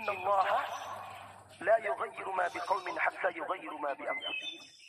إن الله لا يغير ما بقوم حتى يغيروا ما بأنفسهم.